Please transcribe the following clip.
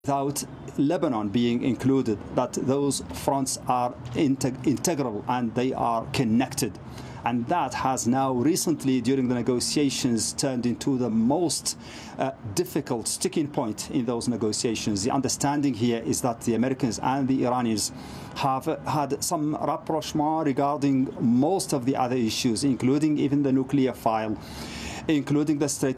without Lebanon being included, that those fronts are integral and they are connected. And that has now recently, during the negotiations, turned into the most difficult sticking point in those negotiations. The understanding here is that the Americans and the Iranians have had some rapprochement regarding most of the other issues, including even the nuclear file, including the Strait